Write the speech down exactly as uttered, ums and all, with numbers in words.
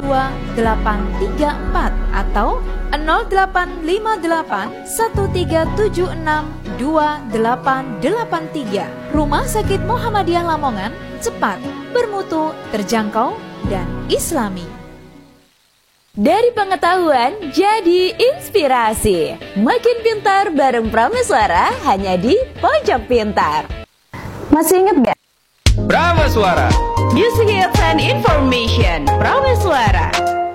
dua delapan tiga empat atau nol delapan lima delapan satu tiga tujuh enam dua delapan delapan tiga. Rumah Sakit Muhammadiyah Lamongan, cepat, bermutu, terjangkau, dan islami. Dari pengetahuan jadi inspirasi. Makin pintar bareng Prameswara hanya di Pojok Pintar. Masih ingat gak? Prameswara, Music Hits and Information Prameswara.